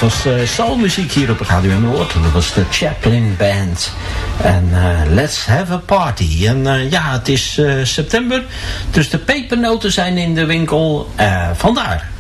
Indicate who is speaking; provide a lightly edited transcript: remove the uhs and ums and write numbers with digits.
Speaker 1: was soulmuziek hier op Radio Noord. Dat was de Chaplin Band. En Let's Have a Party. En ja, het is september. Dus de pepernoten zijn in de winkel. Vandaar